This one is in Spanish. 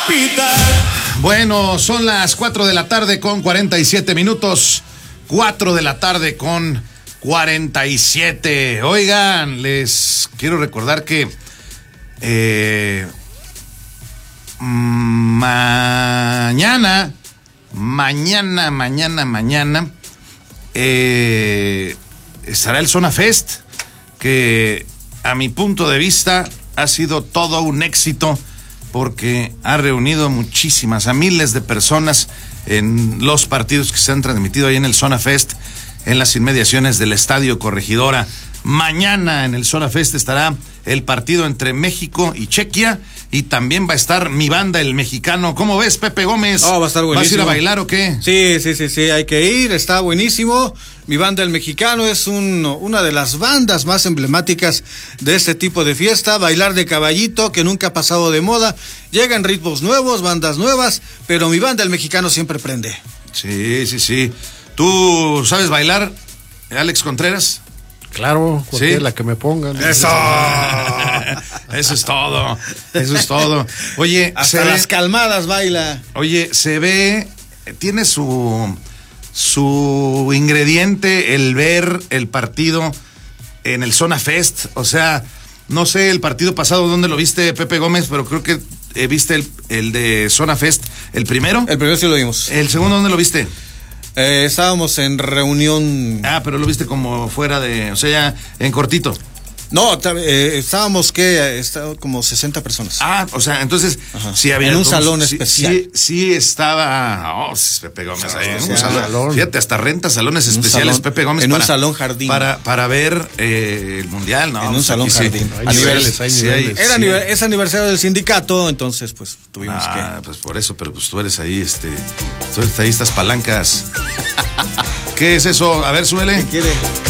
Bueno, son las 4 de la tarde con 47 minutos. 4 de la tarde con 47. Oigan, les quiero recordar que mañana estará el Zona Fest, que a mi punto de vista ha sido todo un éxito, porque ha reunido a miles de personas en los partidos que se han transmitido ahí en el Zona Fest, en las inmediaciones del Estadio Corregidora. Mañana en el Zona Fest estará el partido entre México y Chequia, y también va a estar mi banda, el mexicano. ¿Cómo ves, Pepe Gómez? Va a estar buenísimo. ¿Vas a ir a bailar o qué? Sí, hay que ir, está buenísimo. Mi banda, el mexicano, es una de las bandas más emblemáticas de este tipo de fiesta. Bailar de caballito, que nunca ha pasado de moda. Llegan ritmos nuevos, bandas nuevas, pero mi banda, el mexicano, siempre prende. Sí. ¿Tú sabes bailar, Alex Contreras? Claro, ¿Sí? La que me pongan. ¡Eso! Eso es todo. Oye, hasta las calmadas baila. Oye, se ve, tiene su ingrediente el ver el partido en el Zona Fest. O sea, no sé el partido pasado dónde lo viste, Pepe Gómez, pero creo que viste el de Zona Fest, ¿el primero? El primero sí lo vimos. ¿El segundo dónde lo viste? Estábamos en reunión. Pero lo viste como fuera de, o sea, ya en cortito. No, estábamos como 60 personas. O sea, entonces sí había en un salón especial. Sí estaba. Pepe Gómez ahí en un salón. Fíjate, hasta renta salones especiales, Pepe Gómez. En un salón jardín. Para ver el mundial, ¿no? En un salón jardín. Hay niveles. Es aniversario del sindicato, entonces pues tuvimos que. Pues por eso, pero pues tú eres ahí, tú eres ahí estas palancas. ¿Qué es eso? A ver, súbele. ¿Qué quiere?